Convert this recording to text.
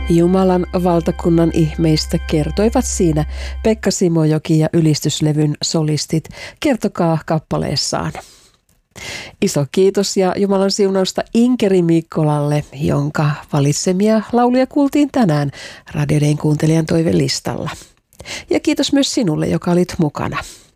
Jumalan valtakunnan ihmeistä kertoivat siinä Pekka Simojoki ja ylistyslevyn solistit. Kertokaa kappaleessaan. Iso kiitos ja Jumalan siunausta Inkeri Mikkolalle, jonka valitsemia lauluja kuultiin tänään Radio Dayn kuuntelijan toivelistalla. Ja kiitos myös sinulle, joka olit mukana.